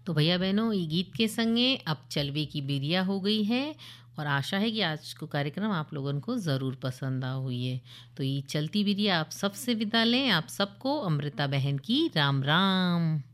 तो भैया बहनों ये गीत के संगे अब चलवे की बेरिया हो गई है और आशा है कि आज को कार्यक्रम आप लोगों को ज़रूर पसंद आ हुई है। तो ये चलती बेरिया आप सबसे विदा लें, आप सबको अमृता बहन की राम राम।